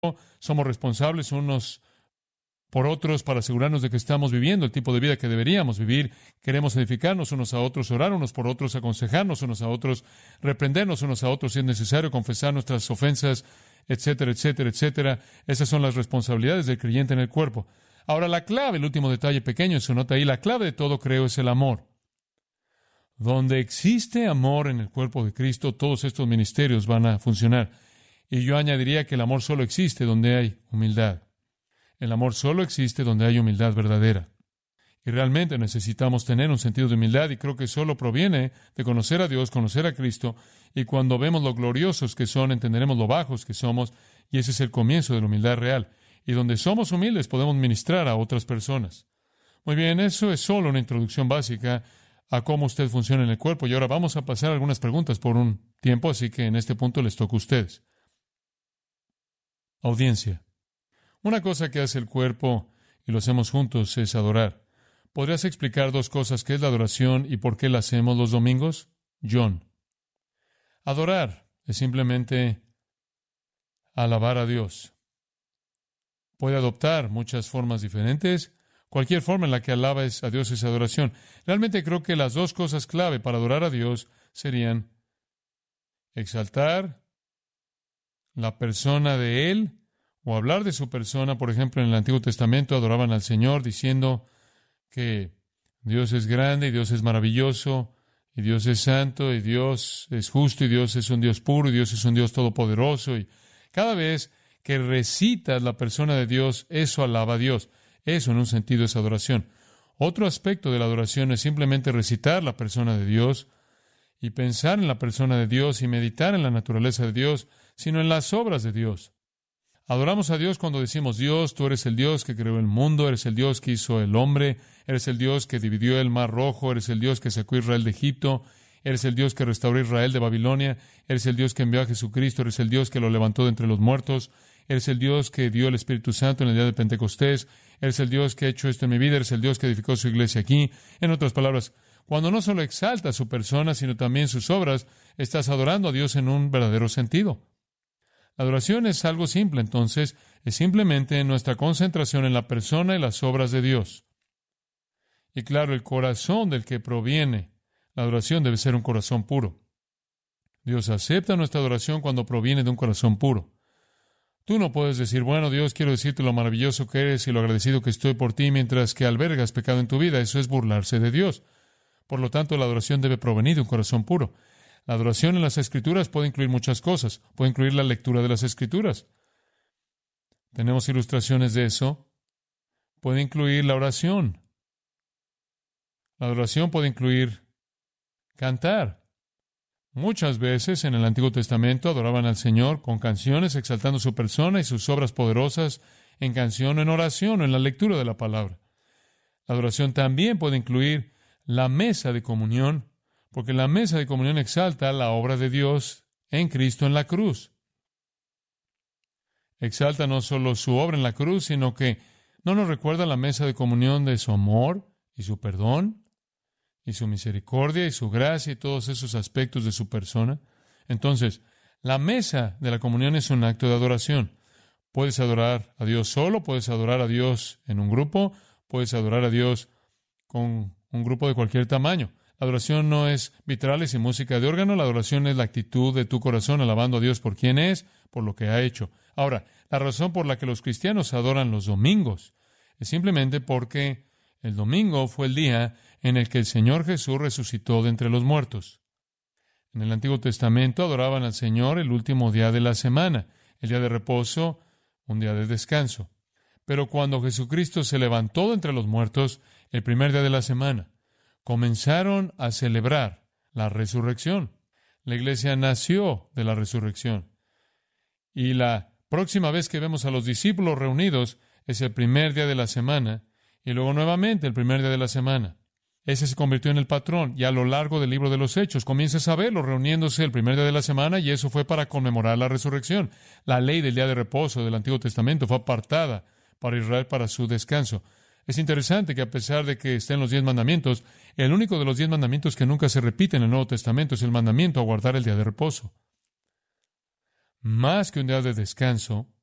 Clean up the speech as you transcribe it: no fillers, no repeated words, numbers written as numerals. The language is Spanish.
somos responsables unos por otros para asegurarnos de que estamos viviendo el tipo de vida que deberíamos vivir. Queremos edificarnos unos a otros, orar unos por otros, aconsejarnos unos a otros, reprendernos unos a otros si es necesario, confesar nuestras ofensas, etcétera, etcétera, etcétera. Esas son las responsabilidades del creyente en el cuerpo. Ahora, la clave, el último detalle pequeño en su nota ahí, la clave de todo, creo, es el amor. Donde existe amor en el cuerpo de Cristo, todos estos ministerios van a funcionar. Y yo añadiría que el amor solo existe donde hay humildad. El amor solo existe donde hay humildad verdadera. Y realmente necesitamos tener un sentido de humildad, y creo que solo proviene de conocer a Dios, conocer a Cristo, y cuando vemos lo gloriosos que son, entenderemos lo bajos que somos, y ese es el comienzo de la humildad real. Y donde somos humildes podemos ministrar a otras personas. Muy bien, eso es solo una introducción básica a cómo usted funciona en el cuerpo, y ahora vamos a pasar algunas preguntas por un tiempo, así que en este punto les toca a ustedes. Audiencia. Una cosa que hace el cuerpo, y lo hacemos juntos, es adorar. ¿Podrías explicar dos cosas? ¿Qué es la adoración y por qué la hacemos los domingos? John. Adorar es simplemente alabar a Dios. Puede adoptar muchas formas diferentes. Cualquier forma en la que alabes a Dios es adoración. Realmente creo que las dos cosas clave para adorar a Dios serían exaltar la persona de Él, o hablar de su persona. Por ejemplo, en el Antiguo Testamento adoraban al Señor diciendo que Dios es grande, y Dios es maravilloso, y Dios es santo, y Dios es justo, y Dios es un Dios puro, y Dios es un Dios todopoderoso. Y cada vez que recitas la persona de Dios, eso alaba a Dios. Eso, en un sentido, es adoración. Otro aspecto de la adoración es simplemente recitar la persona de Dios y pensar en la persona de Dios y meditar en la naturaleza de Dios, sino en las obras de Dios. Adoramos a Dios cuando decimos: Dios, tú eres el Dios que creó el mundo, eres el Dios que hizo el hombre, eres el Dios que dividió el mar rojo, eres el Dios que sacó a Israel de Egipto, eres el Dios que restauró a Israel de Babilonia, eres el Dios que envió a Jesucristo, eres el Dios que lo levantó de entre los muertos, eres el Dios que dio el Espíritu Santo en el día de Pentecostés, eres el Dios que ha hecho esto en mi vida, eres el Dios que edificó su iglesia aquí. En otras palabras, cuando no solo exaltas su persona, sino también sus obras, estás adorando a Dios en un verdadero sentido. La adoración es algo simple, entonces, es simplemente nuestra concentración en la persona y las obras de Dios. Y claro, el corazón del que proviene la adoración debe ser un corazón puro. Dios acepta nuestra adoración cuando proviene de un corazón puro. Tú no puedes decir: bueno, Dios, quiero decirte lo maravilloso que eres y lo agradecido que estoy por ti, mientras que albergas pecado en tu vida. Eso es burlarse de Dios. Por lo tanto, la adoración debe provenir de un corazón puro. La adoración en las Escrituras puede incluir muchas cosas. Puede incluir la lectura de las Escrituras. Tenemos ilustraciones de eso. Puede incluir la oración. La adoración puede incluir cantar. Muchas veces en el Antiguo Testamento adoraban al Señor con canciones, exaltando su persona y sus obras poderosas en canción, en oración o en la lectura de la palabra. La adoración también puede incluir la mesa de comunión, porque la mesa de comunión exalta la obra de Dios en Cristo en la cruz. Exalta no solo su obra en la cruz, sino que no nos recuerda la mesa de comunión de su amor y su perdón y su misericordia y su gracia y todos esos aspectos de su persona. Entonces, la mesa de la comunión es un acto de adoración. Puedes adorar a Dios solo, puedes adorar a Dios en un grupo, puedes adorar a Dios con un grupo de cualquier tamaño. La adoración no es vitrales y música de órgano, la adoración es la actitud de tu corazón alabando a Dios por quien es, por lo que ha hecho. Ahora, la razón por la que los cristianos adoran los domingos es simplemente porque el domingo fue el día en el que el Señor Jesús resucitó de entre los muertos. En el Antiguo Testamento adoraban al Señor el último día de la semana, el día de reposo, un día de descanso. Pero cuando Jesucristo se levantó de entre los muertos, el primer día de la semana, comenzaron a celebrar la resurrección. La iglesia nació de la resurrección. Y la próxima vez que vemos a los discípulos reunidos es el primer día de la semana, y luego nuevamente el primer día de la semana. Ese se convirtió en el patrón, y a lo largo del libro de los Hechos comienzas a verlos reuniéndose el primer día de la semana, y eso fue para conmemorar la resurrección. La ley del día de reposo del Antiguo Testamento fue apartada para Israel para su descanso. Es interesante que a pesar de que estén los 10 mandamientos, el único de los 10 mandamientos que nunca se repite en el Nuevo Testamento es el mandamiento a guardar el día de reposo. Más que un día de descanso,